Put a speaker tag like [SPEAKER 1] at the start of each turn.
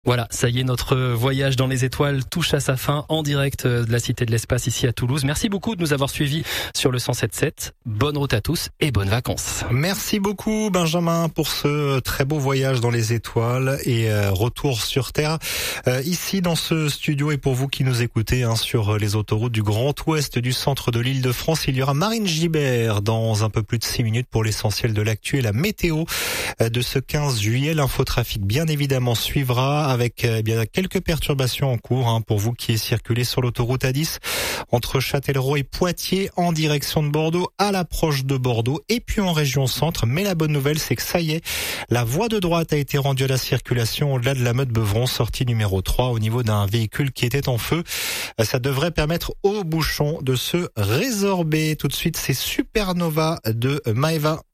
[SPEAKER 1] Voilà, ça y est, notre voyage dans les étoiles touche à sa fin en direct de la Cité de l'Espace ici à Toulouse. Merci beaucoup de nous avoir suivis sur le 107.7. Bonne route à tous et bonnes vacances.
[SPEAKER 2] Merci beaucoup Benjamin pour ce très beau voyage dans les étoiles et retour sur Terre ici dans ce studio. Et pour vous qui nous écoutez sur les autoroutes du Grand Ouest du centre de l'Île-de-France, il y aura Marine Gibert dans un peu plus de 6 minutes pour l'essentiel de l'actu et la météo de ce 15 juillet. L'infotrafic bien évidemment suivra avec bien quelques perturbations en cours pour vous qui circulez sur l'autoroute A10 entre Châtellerault et Poitiers en direction de Bordeaux à l'approche de Bordeaux et puis en région centre. Mais la bonne nouvelle, c'est que ça y est, la voie de droite a été rendue à la circulation au-delà de la Meute-Beuvron, sortie numéro 3 au niveau d'un véhicule qui était en feu. Ça devrait permettre aux bouchons de se résorber. Tout de suite, c'est Supernova de Maeva.